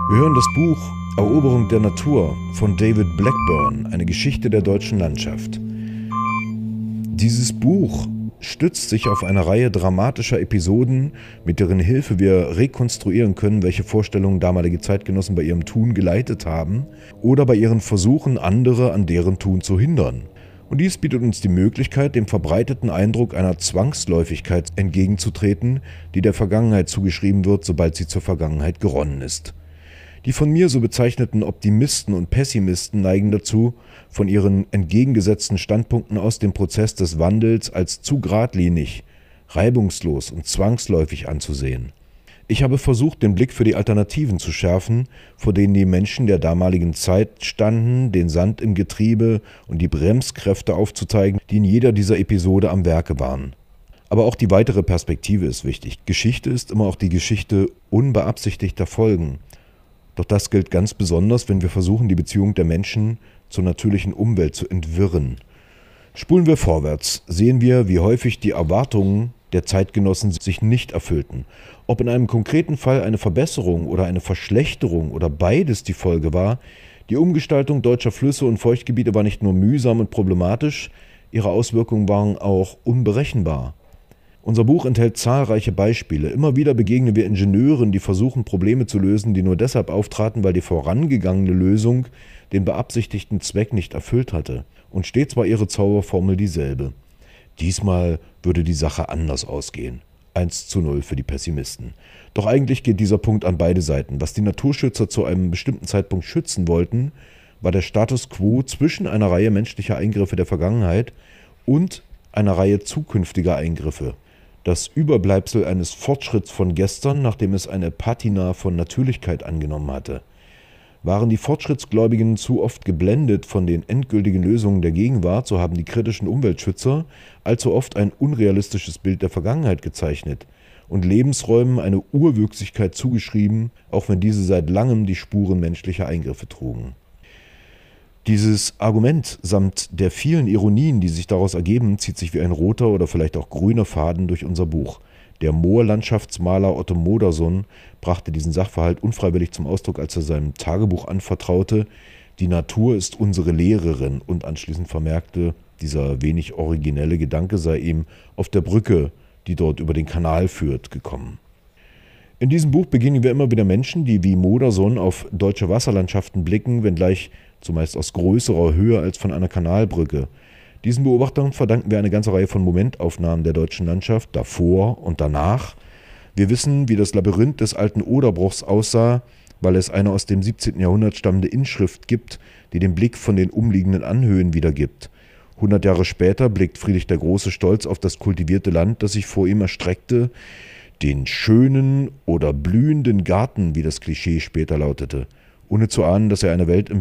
Wir hören das Buch Eroberung der Natur von David Blackburn, eine Geschichte der deutschen Landschaft. Dieses Buch stützt sich auf eine Reihe dramatischer Episoden, mit deren Hilfe wir rekonstruieren können, welche Vorstellungen damalige Zeitgenossen bei ihrem Tun geleitet haben oder bei ihren Versuchen, andere an deren Tun zu hindern. Und dies bietet uns die Möglichkeit, dem verbreiteten Eindruck einer Zwangsläufigkeit entgegenzutreten, die der Vergangenheit zugeschrieben wird, sobald sie zur Vergangenheit geronnen ist. Die von mir so bezeichneten Optimisten und Pessimisten neigen dazu, von ihren entgegengesetzten Standpunkten aus den Prozess des Wandels als zu geradlinig, reibungslos und zwangsläufig anzusehen. Ich habe versucht, den Blick für die Alternativen zu schärfen, vor denen die Menschen der damaligen Zeit standen, den Sand im Getriebe und die Bremskräfte aufzuzeigen, die in jeder dieser Episode am Werke waren. Aber auch die weitere Perspektive ist wichtig. Geschichte ist immer auch die Geschichte unbeabsichtigter Folgen. Doch das gilt ganz besonders, wenn wir versuchen, die Beziehung der Menschen zur natürlichen Umwelt zu entwirren. Spulen wir vorwärts, sehen wir, wie häufig die Erwartungen der Zeitgenossen sich nicht erfüllten. Ob in einem konkreten Fall eine Verbesserung oder eine Verschlechterung oder beides die Folge war, die Umgestaltung deutscher Flüsse und Feuchtgebiete war nicht nur mühsam und problematisch, ihre Auswirkungen waren auch unberechenbar. Unser Buch enthält zahlreiche Beispiele. Immer wieder begegnen wir Ingenieuren, die versuchen, Probleme zu lösen, die nur deshalb auftraten, weil die vorangegangene Lösung den beabsichtigten Zweck nicht erfüllt hatte. Und stets war ihre Zauberformel dieselbe. Diesmal würde die Sache anders ausgehen. 1:0 für die Pessimisten. Doch eigentlich geht dieser Punkt an beide Seiten. Was die Naturschützer zu einem bestimmten Zeitpunkt schützen wollten, war der Status quo zwischen einer Reihe menschlicher Eingriffe der Vergangenheit und einer Reihe zukünftiger Eingriffe. Das Überbleibsel eines Fortschritts von gestern, nachdem es eine Patina von Natürlichkeit angenommen hatte. Waren die Fortschrittsgläubigen zu oft geblendet von den endgültigen Lösungen der Gegenwart, so haben die kritischen Umweltschützer allzu oft ein unrealistisches Bild der Vergangenheit gezeichnet und Lebensräumen eine Urwüchsigkeit zugeschrieben, auch wenn diese seit langem die Spuren menschlicher Eingriffe trugen. Dieses Argument samt der vielen Ironien, die sich daraus ergeben, zieht sich wie ein roter oder vielleicht auch grüner Faden durch unser Buch. Der Moorlandschaftsmaler Otto Modersohn brachte diesen Sachverhalt unfreiwillig zum Ausdruck, als er seinem Tagebuch anvertraute, die Natur ist unsere Lehrerin, und anschließend vermerkte, dieser wenig originelle Gedanke sei ihm auf der Brücke, die dort über den Kanal führt, gekommen. In diesem Buch begegnen wir immer wieder Menschen, die wie Modersohn auf deutsche Wasserlandschaften blicken, wenngleich zumeist aus größerer Höhe als von einer Kanalbrücke. Diesen Beobachtern verdanken wir eine ganze Reihe von Momentaufnahmen der deutschen Landschaft, davor und danach. Wir wissen, wie das Labyrinth des alten Oderbruchs aussah, weil es eine aus dem 17. Jahrhundert stammende Inschrift gibt, die den Blick von den umliegenden Anhöhen wiedergibt. 100 Jahre später blickt Friedrich der Große stolz auf das kultivierte Land, das sich vor ihm erstreckte, den schönen oder blühenden Garten, wie das Klischee später lautete, ohne zu ahnen, dass er eine Welt im